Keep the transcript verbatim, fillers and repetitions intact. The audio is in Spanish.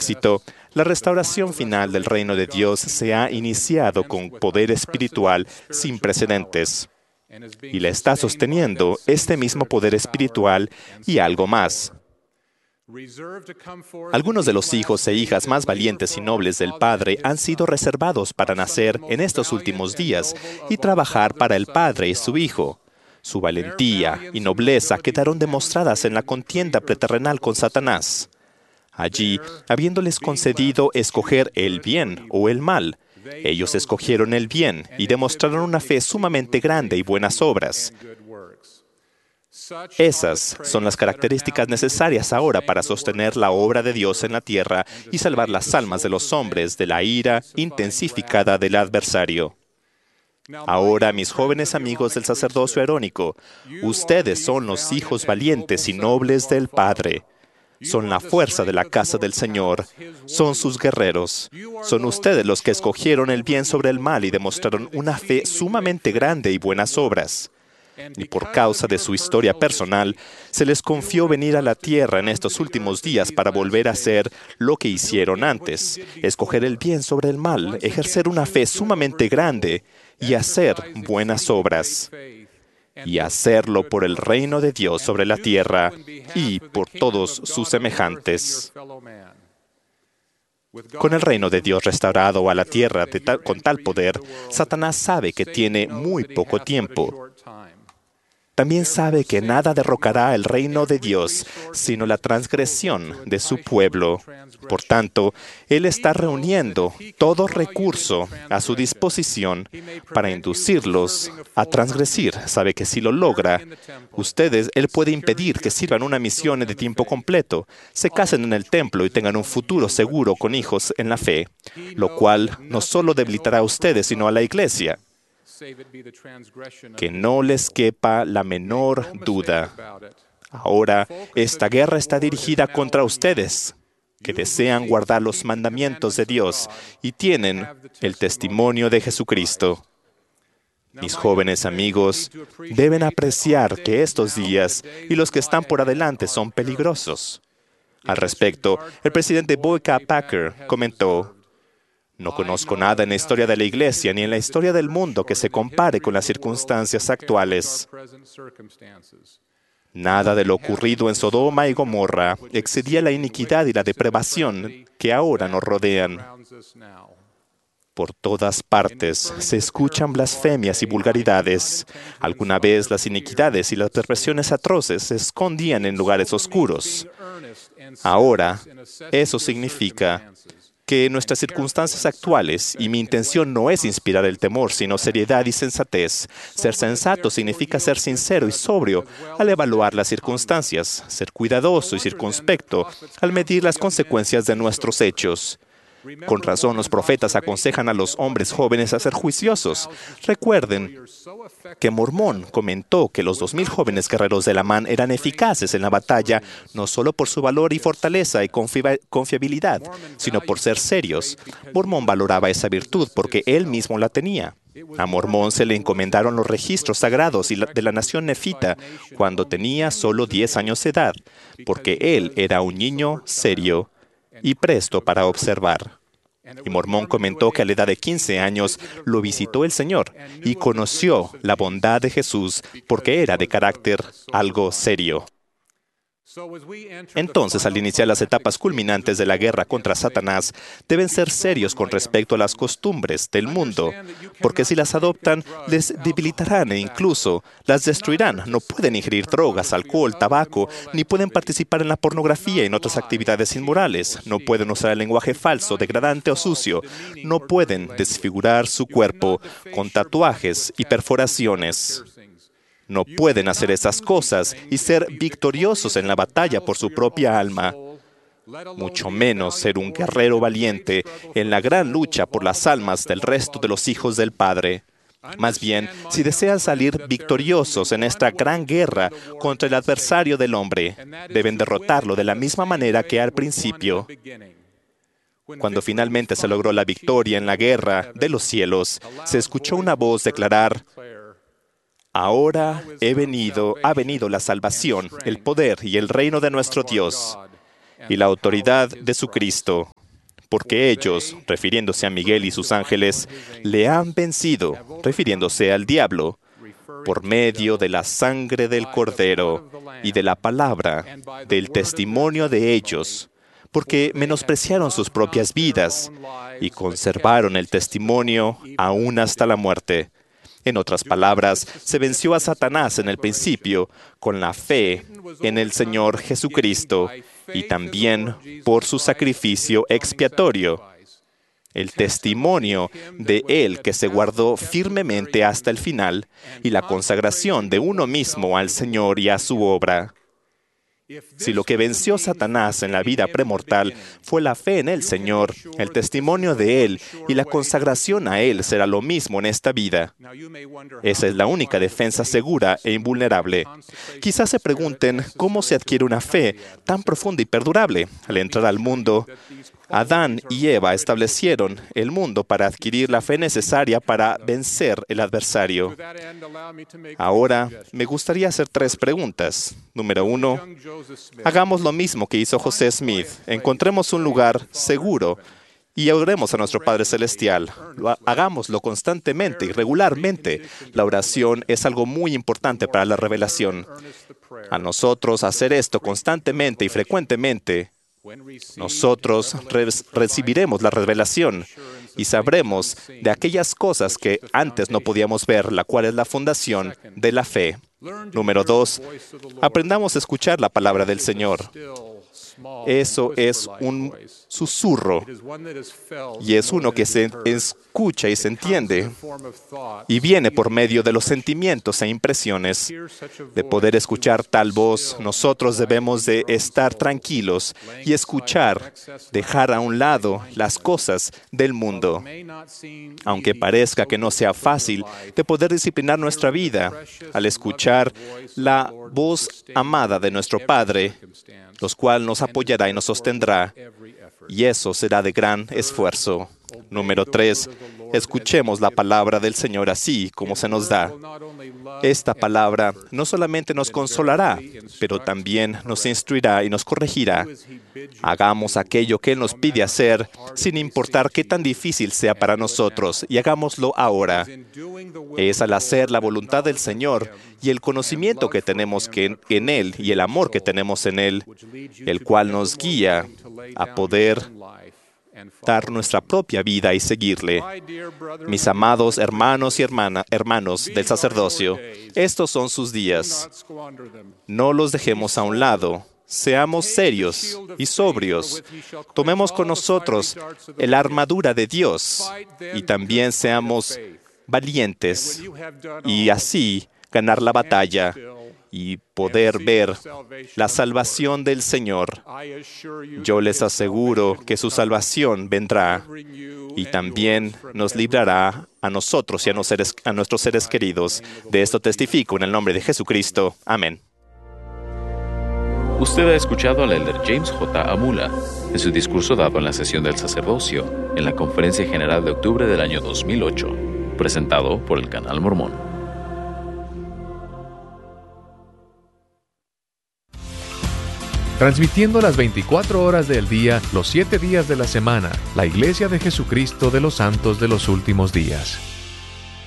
éxito, la restauración final del reino de Dios se ha iniciado con poder espiritual sin precedentes. Y le está sosteniendo este mismo poder espiritual y algo más. Algunos de los hijos e hijas más valientes y nobles del Padre han sido reservados para nacer en estos últimos días y trabajar para el Padre y su Hijo. Su valentía y nobleza quedaron demostradas en la contienda preterrenal con Satanás. Allí, habiéndoles concedido escoger el bien o el mal, ellos escogieron el bien y demostraron una fe sumamente grande y buenas obras. Esas son las características necesarias ahora para sostener la obra de Dios en la tierra y salvar las almas de los hombres de la ira intensificada del adversario. Ahora, mis jóvenes amigos del sacerdocio arónico, ustedes son los hijos valientes y nobles del Padre. Son la fuerza de la casa del Señor. Son sus guerreros. Son ustedes los que escogieron el bien sobre el mal y demostraron una fe sumamente grande y buenas obras. Y por causa de su historia personal, se les confió venir a la tierra en estos últimos días para volver a hacer lo que hicieron antes, escoger el bien sobre el mal, ejercer una fe sumamente grande y hacer buenas obras. Y hacerlo por el reino de Dios sobre la tierra y por todos sus semejantes. Con el reino de Dios restaurado a la tierra de tal, con tal poder, Satanás sabe que tiene muy poco tiempo. También sabe que nada derrocará el reino de Dios, sino la transgresión de su pueblo. Por tanto, Él está reuniendo todo recurso a su disposición para inducirlos a transgredir. Sabe que si lo logra, ustedes, Él puede impedir que sirvan una misión de tiempo completo, se casen en el templo y tengan un futuro seguro con hijos en la fe, lo cual no solo debilitará a ustedes, sino a la iglesia. Que no les quepa la menor duda. Ahora, esta guerra está dirigida contra ustedes, que desean guardar los mandamientos de Dios y tienen el testimonio de Jesucristo. Mis jóvenes amigos deben apreciar que estos días y los que están por adelante son peligrosos. Al respecto, el presidente Boyka Packer comentó: no conozco nada en la historia de la Iglesia ni en la historia del mundo que se compare con las circunstancias actuales. Nada de lo ocurrido en Sodoma y Gomorra excedía la iniquidad y la depravación que ahora nos rodean. Por todas partes se escuchan blasfemias y vulgaridades. Alguna vez las iniquidades y las perversiones atroces se escondían en lugares oscuros. Ahora, eso significa que en nuestras circunstancias actuales, y mi intención no es inspirar el temor, sino seriedad y sensatez. Ser sensato significa ser sincero y sobrio al evaluar las circunstancias, ser cuidadoso y circunspecto al medir las consecuencias de nuestros hechos. Con razón, los profetas aconsejan a los hombres jóvenes a ser juiciosos. Recuerden que Mormón comentó que los dos mil jóvenes guerreros de Amán eran eficaces en la batalla, no solo por su valor y fortaleza y confiabilidad, sino por ser serios. Mormón valoraba esa virtud porque él mismo la tenía. A Mormón se le encomendaron los registros sagrados de la nación nefita cuando tenía solo diez años de edad, porque él era un niño serio y presto para observar. Y Mormón comentó que a la edad de quince años lo visitó el Señor y conoció la bondad de Jesús porque era de carácter algo serio. Entonces, al iniciar las etapas culminantes de la guerra contra Satanás, deben ser serios con respecto a las costumbres del mundo, porque si las adoptan, les debilitarán e incluso las destruirán. No pueden ingerir drogas, alcohol, tabaco, ni pueden participar en la pornografía y en otras actividades inmorales. No pueden usar el lenguaje falso, degradante o sucio. No pueden desfigurar su cuerpo con tatuajes y perforaciones. No pueden hacer esas cosas y ser victoriosos en la batalla por su propia alma, mucho menos ser un guerrero valiente en la gran lucha por las almas del resto de los hijos del Padre. Más bien, si desean salir victoriosos en esta gran guerra contra el adversario del hombre, deben derrotarlo de la misma manera que al principio. Cuando finalmente se logró la victoria en la guerra de los cielos, se escuchó una voz declarar: ahora he venido, ha venido la salvación, el poder y el reino de nuestro Dios. y la autoridad de su Cristo, porque ellos, refiriéndose a Miguel y sus ángeles, le han vencido, refiriéndose al diablo, por medio de la sangre del Cordero y de la palabra del testimonio de ellos, porque menospreciaron sus propias vidas y conservaron el testimonio aún hasta la muerte. En otras palabras, se venció a Satanás en el principio con la fe en el Señor Jesucristo y también por su sacrificio expiatorio, el testimonio de Él que se guardó firmemente hasta el final y la consagración de uno mismo al Señor y a su obra. Si lo que venció Satanás en la vida premortal fue la fe en el Señor, el testimonio de Él y la consagración a Él será lo mismo en esta vida. Esa es la única defensa segura e invulnerable. Quizás se pregunten cómo se adquiere una fe tan profunda y perdurable. Al entrar al mundo, Adán y Eva establecieron el mundo para adquirir la fe necesaria para vencer el adversario. Ahora, me gustaría hacer tres preguntas. Número uno, hagamos lo mismo que hizo José Smith. Encontremos un lugar seguro y oremos a nuestro Padre Celestial. Lo hagámoslo constantemente y regularmente. La oración es algo muy importante para la revelación. A nosotros hacer esto constantemente y frecuentemente, nosotros re- recibiremos la revelación y sabremos de aquellas cosas que antes no podíamos ver, la cual es la fundación de la fe. Número dos, aprendamos a escuchar la palabra del Señor. Eso es un susurro y es uno que se escucha y se entiende y viene por medio de los sentimientos e impresiones. De poder escuchar tal voz, nosotros debemos de estar tranquilos y escuchar, dejar a un lado las cosas del mundo. Aunque parezca que no sea fácil de poder disciplinar nuestra vida, al escuchar la voz amada de nuestro Padre, los cual nos apoyará y nos sostendrá, y eso será de gran esfuerzo. Número tres, escuchemos la palabra del Señor así como se nos da. Esta palabra no solamente nos consolará, pero también nos instruirá y nos corregirá. Hagamos aquello que Él nos pide hacer, sin importar qué tan difícil sea para nosotros, y hagámoslo ahora. Es al hacer la voluntad del Señor y el conocimiento que tenemos que en Él y el amor que tenemos en Él, el cual nos guía a poder dar nuestra propia vida y seguirle. Mis amados hermanos y hermana, hermanos del sacerdocio, estos son sus días. No los dejemos a un lado. Seamos serios y sobrios. Tomemos con nosotros la armadura de Dios y también seamos valientes y así ganar la batalla y poder ver la salvación del Señor. Yo les aseguro que su salvación vendrá y también nos librará a nosotros y a, nos seres, a nuestros seres queridos. De esto testifico en el nombre de Jesucristo. Amén. Usted ha escuchado al elder James J. Amula en su discurso dado en la sesión del sacerdocio en la Conferencia General de octubre del año dos mil ocho, presentado por el Canal Mormón. Transmitiendo las veinticuatro horas del día, los siete días de la semana, la Iglesia de Jesucristo de los Santos de los Últimos Días.